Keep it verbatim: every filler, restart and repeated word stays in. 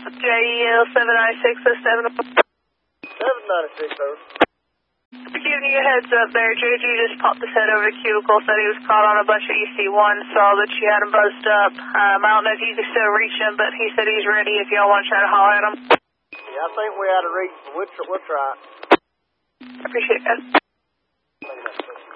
J E L seven nine six seven. seven ninety-six, over. Giving you a heads up there, J G just popped his head over the cubicle, said he was caught on a bunch of E C one, saw that you had him buzzed up. Um, I don't know if you can still reach him, but he said he's ready if y'all want to try to holler at him. Yeah, I think we had to reach, we'll, we'll try. I appreciate that.